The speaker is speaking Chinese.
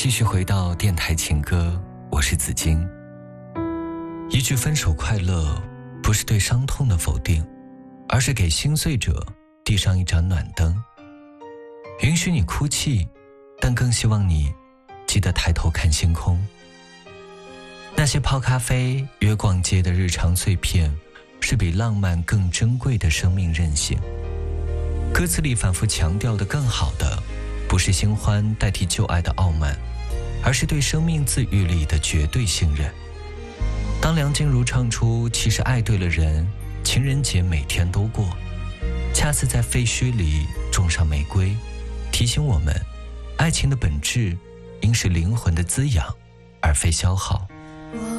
继续回到电台情歌，我是子金。一句分手快乐，不是对伤痛的否定，而是给心碎者递上一盏暖灯，允许你哭泣，但更希望你记得抬头看星空。那些泡咖啡、约逛街的日常碎片，是比浪漫更珍贵的生命韧性。歌词里反复强调的更好的，不是新欢代替旧爱的傲慢，而是对生命自愈力的绝对信任。当梁静茹唱出其实爱对了人，情人节每天都过，恰似在废墟里种上玫瑰，提醒我们爱情的本质应是灵魂的滋养，而非消耗。